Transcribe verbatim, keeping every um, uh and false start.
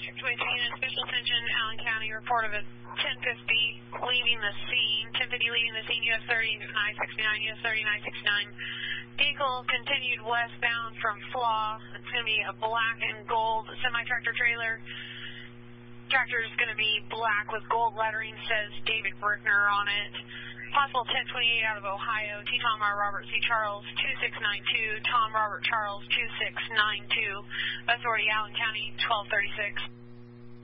twenty-two unit, special attention, Allen County, report of a ten fifty leaving the scene, ten fifty leaving the scene, U S thirty-nine sixty-nine, U S thirty-nine sixty-nine. Vehicle continued westbound from Flaw. It's going to be a black and gold semi-tractor trailer. Tractor is going to be black with gold lettering, says David Brickner on it. Possible ten twenty-eight out of Ohio, T. Tom R. Robert C. Charles, two six nine two, Tom Robert Charles, two six nine two. Authority, Allen County, twelve thirty-six.